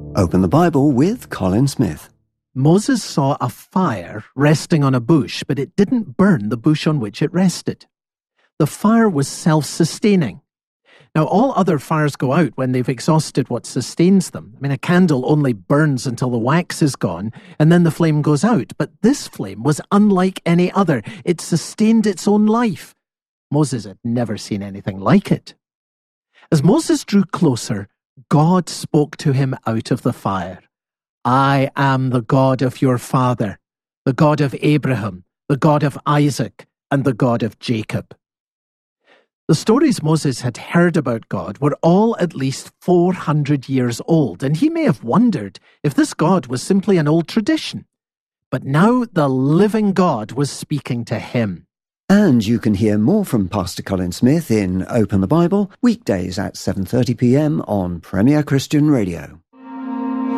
Open the Bible with Colin Smith. Moses saw a fire resting on a bush, but it didn't burn the bush on which it rested. The fire was self-sustaining. Now, all other fires go out when they've exhausted what sustains them. A candle only burns until the wax is gone, and then the flame goes out. But this flame was unlike any other. It sustained its own life. Moses had never seen anything like it. As Moses drew closer, God spoke to him out of the fire. "I am the God of your father, the God of Abraham, the God of Isaac, and the God of Jacob." The stories Moses had heard about God were all at least 400 years old, and he may have wondered if this God was simply an old tradition. But now the living God was speaking to him. And you can hear more from Pastor Colin Smith in Open the Bible, weekdays at 7:30 p.m. on Premier Christian Radio.